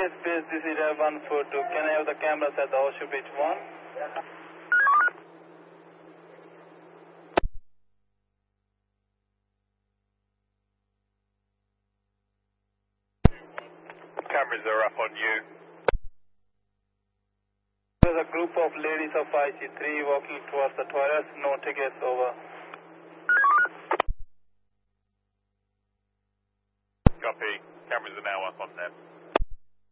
Space, this is 142. Can I have the cameras at the Horseshoe Beach 1? Cameras are up on you. There's a group of ladies of IC3 walking towards the toilets. No tickets, over. Copy. Cameras are now up on them.